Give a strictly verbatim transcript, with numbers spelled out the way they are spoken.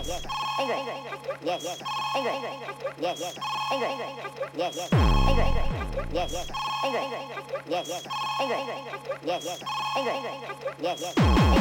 yes, yes, anger, anger, yes, yes, anger, anger, yes, yes, anger, anger, yes, yes, anger, anger, yes, yes, anger, anger, yes, yes, anger, anger, yes, yes, anger, anger, yes, yes, anger,